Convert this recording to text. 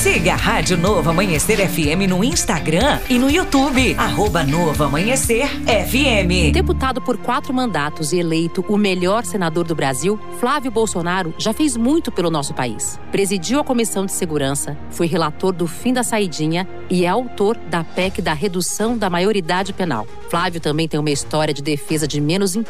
Siga a Rádio Novo Amanhecer FM no Instagram e no YouTube, @Novo Amanhecer FM. Deputado por 4 mandatos e eleito o melhor senador do Brasil, Flávio Bolsonaro já fez muito pelo nosso país. Presidiu a Comissão de Segurança, foi relator do fim da saidinha e é autor da PEC da redução da maioridade penal. Flávio também tem uma história de defesa de menos